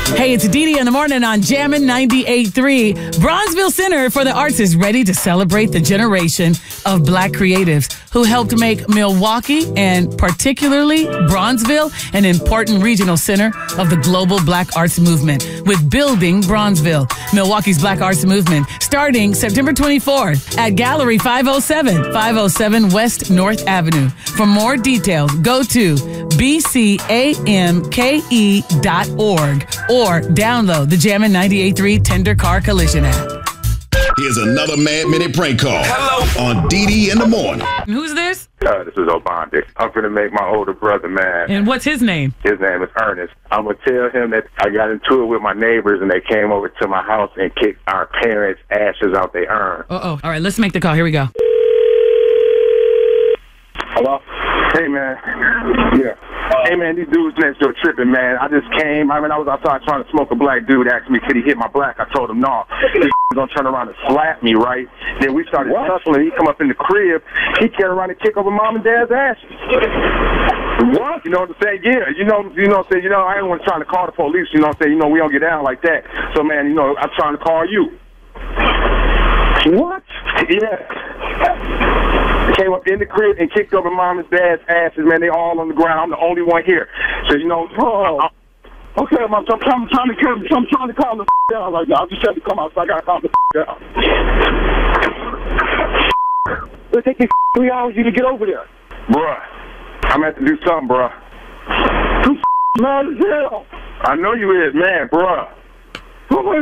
Hey, it's Dee Dee in the morning on Jammin' 98.3. Bronzeville Center for the Arts is ready to celebrate the generation of Black creatives who helped make Milwaukee and particularly Bronzeville an important regional center of the global Black arts movement with Building Bronzeville, Milwaukee's Black arts movement, starting September 24th at Gallery 507 West North Avenue. For more details, go to bcamke.org or download the Jammin' 98.3 Tender Car Collision app. Here's another Mad Minute prank call. Hello. On Dee Dee in the morning. Who's this? This is Obandi. I'm going to make my older brother mad. And what's his name? His name is Ernest. I'm going to tell him that I got into it with my neighbors and they came over to my house and kicked our parents' ashes out their urn. Uh-oh. All right, let's make the call. Here we go. Hello? Hey, man. Yeah. Hey, man, these dudes next door tripping, man. I just came. I was outside trying to smoke. A black dude asked me, could he hit my black? I told him, no. This gonna turn around and slap me, right? Then we started tussling. He come up in the crib. He came around and kick over mom and dad's ashes. What? You know what I'm saying? Yeah. You know what I'm saying? I ain't want to try to call the police. You know what I'm saying? We don't get down like that. So, man, I'm trying to call you. What? Yeah. Came up in the crib and kicked over mom and dad's asses, man. They all on the ground. I'm the only one here. So, okay, I'm trying to calm the down right now. I just had to come out, so I got to calm the down. It'll take me 3 hours you to get over there. Bruh, I'm going to have to do something, bruh. You mad as hell. I know you is, man, bruh. What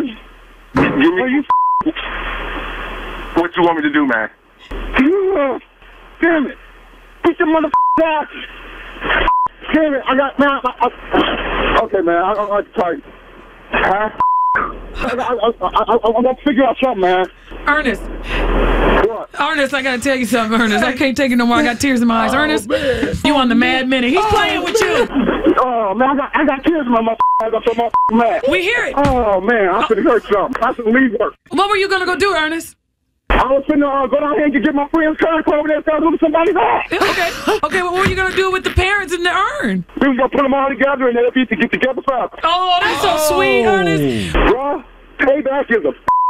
you want me to do, man? Damn it. Put your motherfucking ass. Damn it. Okay, man. I'm sorry. Huh? I'm going to figure out something, man. Ernest. What? Ernest, I got to tell you something, Ernest. I can't take it no more. I got tears in my eyes. Ernest, you on the Mad Minute. He's playing with you. Oh, man, I got tears in my motherfucking eyes. I'm so motherfucking mad. We hear it. Oh, man, I should have heard something. I should leave work. What were you going to go do, Ernest? I was finna go down here and get my friend's car and come over there and start doing somebody's ass. Okay, well, what were you going to do with the parents in the urn? We was going to put them all together and they'll be to get together forever. Oh, that's so sweet, Ernest. Bruh, payback is a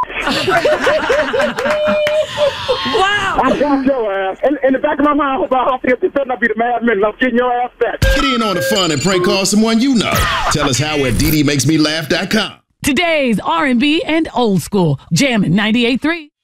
Wow. I got your ass. In the back of my mind, I hope it better not be the Mad Men. I'm getting your ass back. Get in on the fun and prank call someone you know. Tell us how at DDMakesMeLaugh.com. Today's R&B and old school. Jammin' 98.3.